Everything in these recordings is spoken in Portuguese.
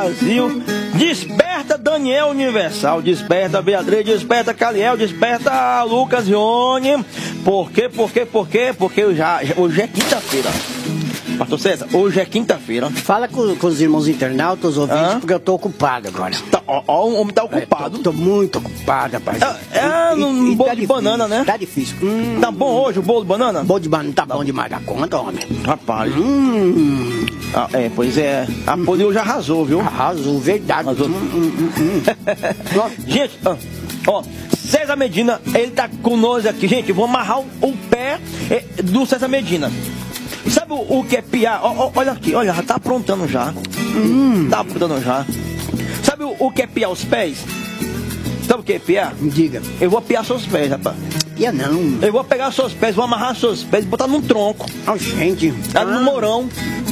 Brasil. Desperta Daniel Universal, desperta Beatriz, desperta Caliel, desperta Lucas Ione. Por quê? Porque hoje é quinta-feira. Pastor César, hoje é quinta-feira. Fala com os irmãos internautas, os ouvintes, porque eu tô ocupado agora. O homem tá ocupado. Tô muito ocupado, rapaz. No bolo de banana, né? Tá difícil. Tá bom hoje o bolo de banana? Bolo de banana tá bom demais da conta, homem. Rapaz. Pois é. A Poli hoje arrasou, viu? Arrasou, verdade. Arrasou. Gente, ó, César Medina, ele tá conosco aqui. Gente, eu vou amarrar o pé do César Medina. Sabe o que é piar? Olha aqui, olha, já tá aprontando já. Tá aprontando já. Sabe o que é piar os pés? Sabe o que é piar? Diga. Eu vou piar seus pés, rapaz. Pia não. Eu vou pegar seus pés, vou amarrar seus pés e botar num tronco. Gente. No morão.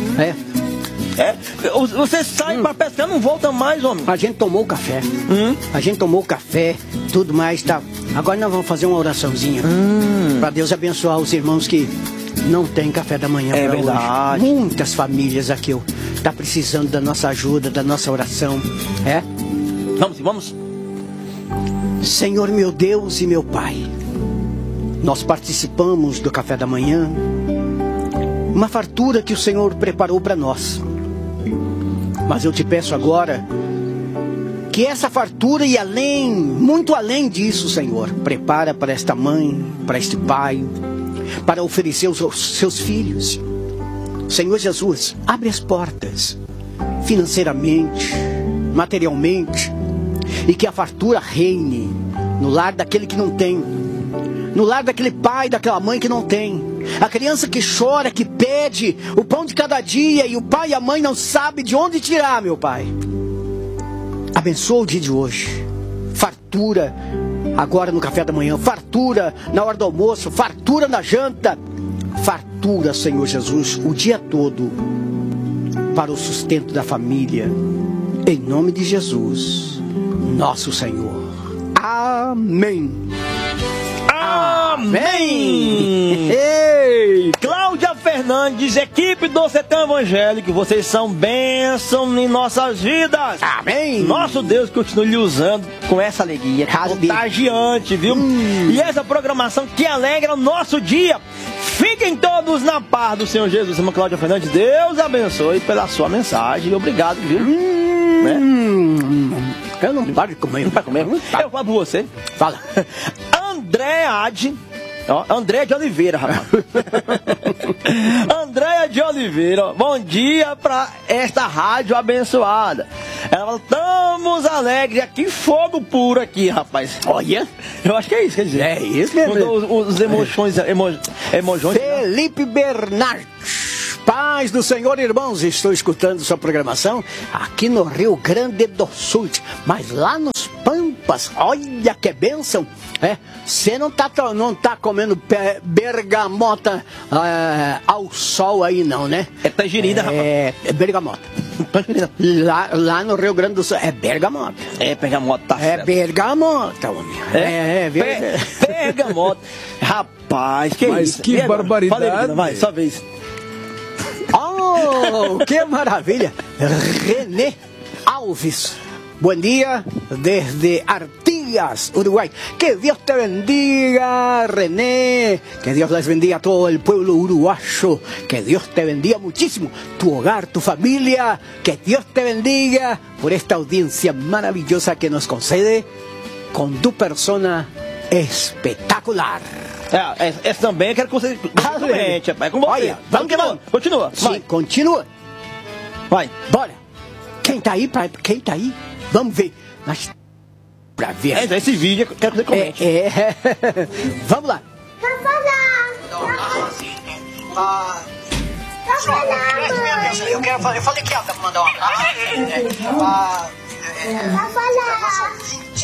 Você sai pra pescar, não volta mais, homem. A gente tomou o café. A gente tomou o café, tudo mais, tá. Agora nós vamos fazer uma oraçãozinha. Pra Deus abençoar os irmãos que não tem café da manhã pra verdade. Hoje. Muitas famílias aqui tá precisando da nossa ajuda, da nossa oração. Vamos. Senhor meu Deus e meu Pai, nós participamos do café da manhã, uma fartura que o Senhor preparou para nós. Mas eu te peço agora que essa fartura e além, muito além disso, Senhor, prepara para esta mãe, para este pai, para oferecer aos seus filhos. Senhor Jesus, abre as portas, financeiramente, materialmente, e que a fartura reine no lar daquele que não tem, no lar daquele pai, daquela mãe que não tem, a criança que chora, que pede o pão de cada dia, e o pai e a mãe não sabem de onde tirar, meu Pai. Abençoa o dia de hoje, fartura agora no café da manhã, fartura na hora do almoço, fartura na janta, fartura, Senhor Jesus, o dia todo, para o sustento da família, em nome de Jesus, nosso Senhor. Amém. Amém. Ei, Cláudia Fernandes, equipe do Sertão Evangélico, vocês são bênção em nossas vidas. Amém. Nosso Deus continue lhe usando com essa alegria contagiante, viu? E essa programação que alegra o nosso dia. Fiquem todos na paz do Senhor Jesus. Irmã Cláudia Fernandes, Deus abençoe pela sua mensagem. Obrigado, viu? Eu não paro de comer. Não para comer? Eu falo por você. Fala. Andréa de Oliveira, rapaz. Andréa de Oliveira, bom dia pra esta rádio abençoada. Ela fala, estamos alegres aqui, fogo puro aqui, rapaz. Olha, eu acho que é isso, quer dizer. É isso mesmo. Os emojões. Felipe Bernardes. Paz do Senhor, irmãos, estou escutando sua programação aqui no Rio Grande do Sul, mas lá nos Pampas, olha que bênção, você não tá comendo bergamota ao sol aí não, né? É tangerina, rapaz. É bergamota. Lá no Rio Grande do Sul é bergamota. É bergamota, tá certo. É bergamota, homem. Bergamota. Rapaz, que mas isso? Que barbaridade. Fala aí, vai, só vez. Oh, que maravilha! René Alves, bom dia desde Artigas, Uruguay. Que Dios te bendiga, René. Que Dios les bendiga a todo el pueblo uruguayo. Que Dios te bendiga muchísimo, tu hogar, tu familia. Que Dios te bendiga por esta audiencia maravillosa que nos concede con tu persona espetacular. Essa também eu quero que você comente, rapaz. Com você. Olha, vamos que vamos. Continua. Sim, vai. continua. Vai. Bora. Quem tá aí? Quem tá aí? Vamos ver. Pra ver. Esse vídeo eu quero que você comente. Vamos lá. Tá falando. Eu falei que ela tá mandando um abraço. Tá falando.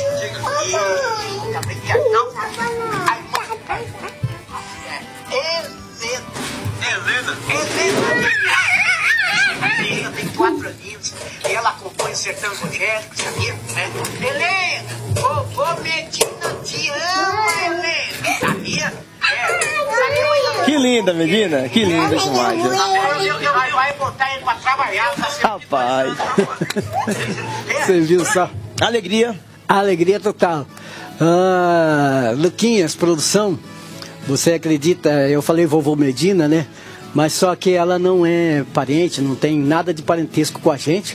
Helena tem 4 aninhos e ela acompanha o Sertão Evangélico, sabia? Helena, vovô Medina te ama, Helena, sabia? Que linda, Medina, que linda essa imagem. vai botar ele pra trabalhar. Rapaz. Você viu só? Alegria. Alegria total. Luquinhas, produção, você acredita, eu falei vovô Medina, né? Mas só que ela não é parente, não tem nada de parentesco com a gente,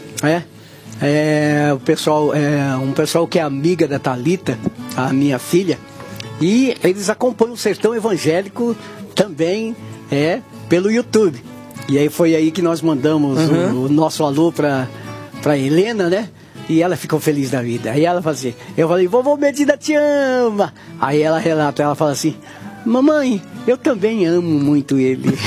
o pessoal, um pessoal que é amiga da Thalita, a minha filha, e eles acompanham o Sertão Evangélico também pelo YouTube. E aí foi aí que nós mandamos o nosso alô pra Helena, né? E ela ficou feliz da vida. Aí ela fazia, eu falei, vovô Medina te ama. Aí ela relata, ela fala assim, mamãe, eu também amo muito ele.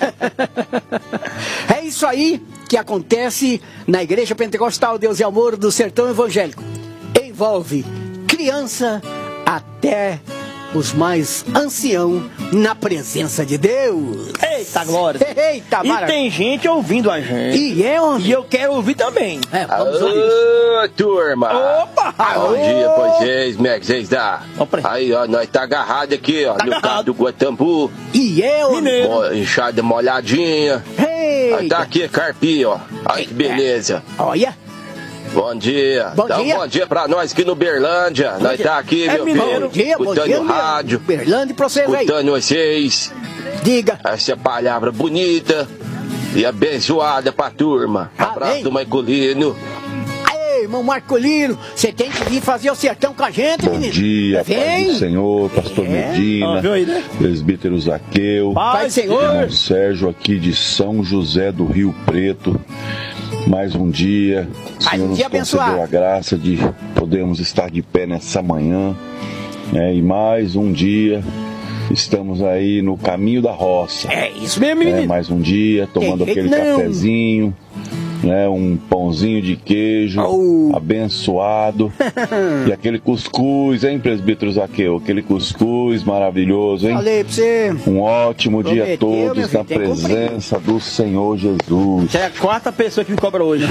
É isso aí que acontece na Igreja Pentecostal Deus e Amor do Sertão Evangélico. Envolve criança até os mais anciãos na presença de Deus. Eita glória. Eita, e tem gente ouvindo a gente. E eu quero ouvir também. Vamos ouvir. Ô, turma. Opa! Bom dia pra vocês, como é que vocês dá? Opa. Aí, ó, nós tá agarrado aqui, ó, no carro do Guatambu. Mineiro. Enxada molhadinha. Aí tá aqui, carpinho, ó. Aí que beleza. Olha. Bom dia. Bom Dá dia. um bom dia pra nós aqui no Berlândia. Nós tá aqui, meu mineiro. filho. Escutando o rádio. Berlândia pra vocês aí. Escutando vocês. Diga. Essa palavra bonita e abençoada pra turma. Abraço Amém. do Marcolino. Ei, irmão Marcolino, você tem que vir fazer o sertão com a gente, Bom menino. dia, Pai do Senhor, Pastor Medina, Viu aí, né? Presbítero Zaqueu, Pai do Senhor. irmão Sérgio aqui de São José do Rio Preto. Mais um dia, o Senhor nos concedeu a graça de podermos estar de pé nessa manhã, e mais um dia estamos aí no caminho da roça. É isso mesmo, menino. Mais um dia, tomando aquele cafezinho, um pãozinho de queijo abençoado e aquele cuscuz, hein, presbítero Zaqueu? Aquele cuscuz maravilhoso, hein? Falei pra você. Um ótimo dia a Prometeu, meu todos filho, na tem que cumprir. presença do Senhor Jesus. Você é a quarta pessoa que me cobra hoje.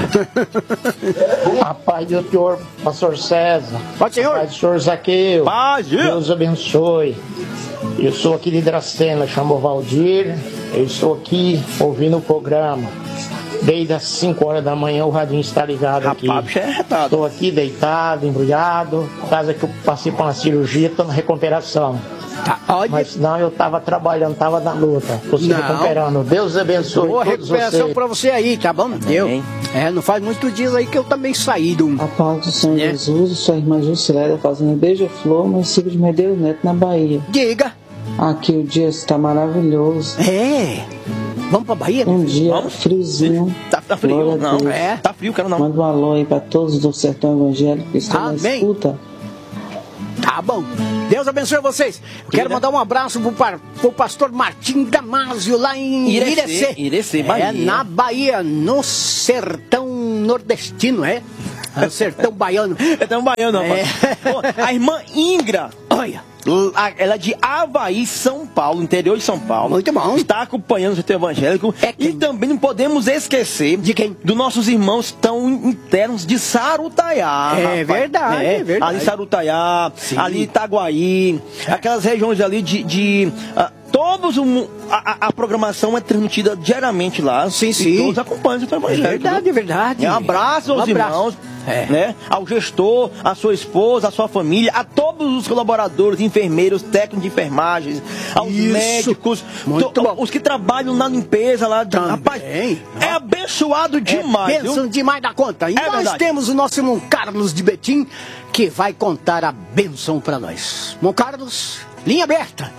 A paz do Senhor, pastor César. Pode, Senhor. A paz do Senhor Zaqueu. Paz, Deus abençoe. Eu sou aqui de Dracena, chamo Valdir. Eu estou aqui ouvindo o programa. Desde as 5 horas da manhã o radinho está ligado aqui. Rapaz, bicho é retado. Estou aqui deitado, embrulhado. Por causa que eu passei por uma cirurgia, estou na recuperação. Tá, olha. Mas não, eu estava trabalhando, estava na luta. Estou se Não. recuperando. Deus abençoe Boa todos recuperação vocês. pra você aí, tá bom? Amém. Não faz muitos dias aí que eu também saí do... A paz do Senhor Jesus, sua irmã Jusiléia, fazendo Beija-Flor, município de Medeiros Neto, na Bahia. Diga. Aqui o dia está maravilhoso. Vamos pra Bahia? Um dia Vamos? friozinho. Tá frio? Glória a Não. Deus. Tá frio, quero não. Manda um alô aí para todos do Sertão Evangélico que estão na Amém. escuta. Tá bom. Deus abençoe vocês. Eu quero mandar um abraço pro pastor Martim Damasio, lá em Irecê, Bahia. Na Bahia, no sertão nordestino, no sertão baiano. Sertão baiano, rapaz. Pô, a irmã Ingra, Olha. ela é de Avaí, São Paulo, interior de São Paulo. Muito bom. Está acompanhando o Sertão Evangélico. E também não podemos esquecer de quem? Dos nossos irmãos tão internos de Sarutaiá. É rapaz. verdade, é verdade. Ali Sarutaiá, ali Itaguaí, aquelas regiões ali todos a programação é transmitida diariamente lá. Sim. E todos acompanham o Sertão Evangélico. É verdade. Um abraço aos irmãos, né? Ao gestor, à sua esposa, à sua família, a todos os colaboradores, enfermeiros, técnicos de enfermagem, aos médicos, os que trabalham na limpeza lá. Rapaz, é abençoado demais. Bênção demais da conta. E nós verdade. temos o nosso irmão Carlos de Betim, que vai contar a bênção pra nós. Irmão Carlos, linha aberta.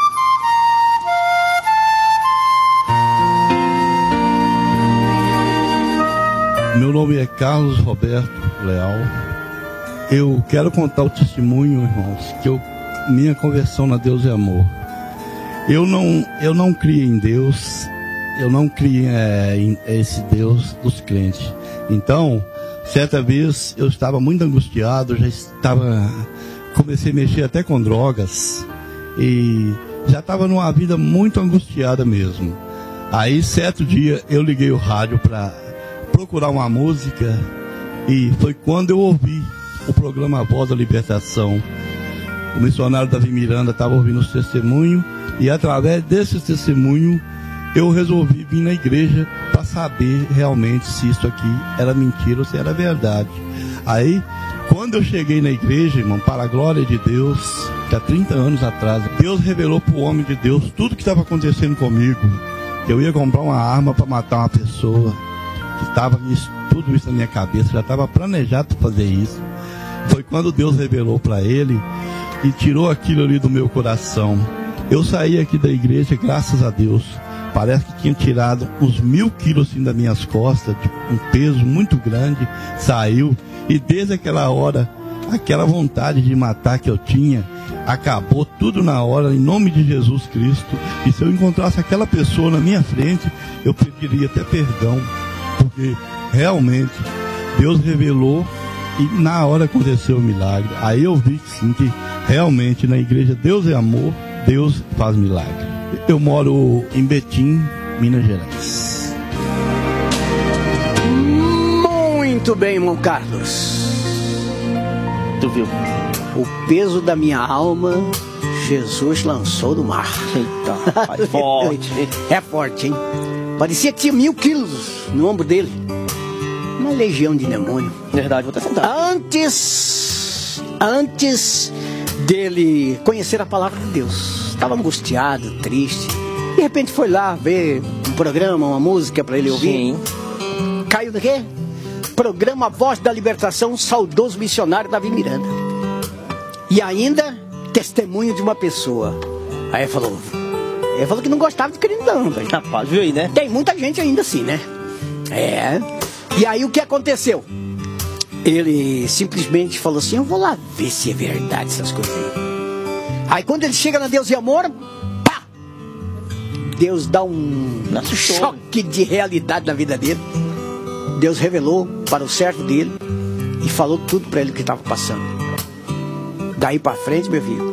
Meu nome é Carlos Roberto Leal. Eu quero contar o testemunho, irmãos, que minha conversão na Deus é Amor. Eu não criei em Deus, eu não criei em esse Deus dos crentes. Então, certa vez eu estava muito angustiado, comecei a mexer até com drogas e já estava numa vida muito angustiada mesmo. Aí, certo dia, eu liguei o rádio para procurar uma música e foi quando eu ouvi o programa Voz da Libertação. O missionário Davi Miranda estava ouvindo os testemunhos e através desse testemunho eu resolvi vir na igreja para saber realmente se isso aqui era mentira ou se era verdade. Aí, quando eu cheguei na igreja, irmão, para a glória de Deus, que há 30 anos atrás, Deus revelou para o homem de Deus tudo que estava acontecendo comigo. Eu ia comprar uma arma para matar uma pessoa, que estava tudo isso na minha cabeça, já estava planejado para fazer isso. Foi quando Deus revelou para ele e tirou aquilo ali do meu coração. Eu saí aqui da igreja, graças a Deus. Parece que tinha tirado uns 1000 quilos assim das minhas costas, de um peso muito grande, saiu. E desde aquela hora, aquela vontade de matar que eu tinha, acabou tudo na hora, em nome de Jesus Cristo. E se eu encontrasse aquela pessoa na minha frente, eu pediria até perdão, porque realmente Deus revelou e na hora aconteceu o milagre. Aí eu vi que sim, que realmente na igreja Deus é amor, Deus faz milagre. Eu moro em Betim, Minas Gerais. Muito bem, irmão Carlos. Tu viu? O peso da minha alma, Jesus lançou do mar. Eita, é forte. É forte, hein? Parecia que tinha 1000 quilos no ombro dele. Uma legião de demônio. Verdade, vou até sentar. Antes dele conhecer a palavra de Deus, estava angustiado, triste. De repente foi lá ver um programa, uma música para ele ouvir. Sim. Caiu do quê? Programa Voz da Libertação, saudoso missionário Davi Miranda. E ainda testemunho de uma pessoa. Aí ele falou que não gostava de crente não, velho. Rapaz, viu aí, né? Tem muita gente ainda assim, né? É. E aí o que aconteceu? Ele simplesmente falou assim, eu vou lá ver se é verdade essas coisas aí. Aí quando ele chega na Deus e Amor, pá! Deus dá um choque de realidade na vida dele. Deus revelou para o servo dele e falou tudo para ele o que estava passando. Daí para frente, meu filho,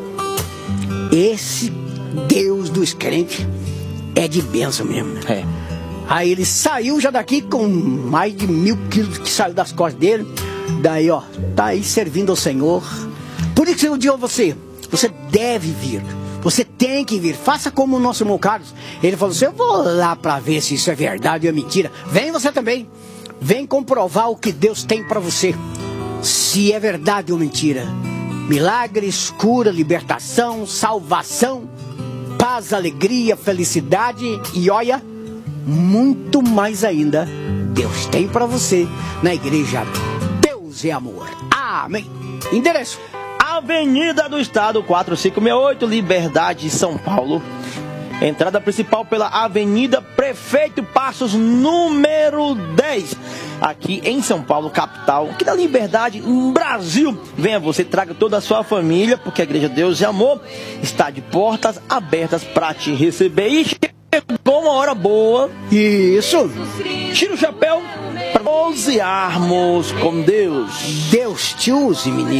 esse Deus dos crentes é de bênção mesmo. É. Aí ele saiu já daqui com mais de 1000 quilos que saiu das costas dele. Daí, ó, tá aí servindo ao Senhor. Por isso eu digo a você, você deve vir. Você tem que vir. Faça como o nosso irmão Carlos. Ele falou assim, eu vou lá para ver se isso é verdade ou é mentira. Vem você também. Vem comprovar o que Deus tem para você. Se é verdade ou mentira. Milagres, cura, libertação, salvação, paz, alegria, felicidade e olha, muito mais ainda, Deus tem para você na igreja Deus é Amor. Amém. Endereço: Avenida do Estado 4568, Liberdade, São Paulo. Entrada principal pela Avenida Prefeito Passos, número 10. Aqui em São Paulo, capital, aqui da Liberdade, no Brasil. Venha você, traga toda a sua família, porque a Igreja Deus e Amor está de portas abertas para te receber. E chegou uma hora boa. Isso. Tira o chapéu para prosearmos com Deus. Deus te use, menino.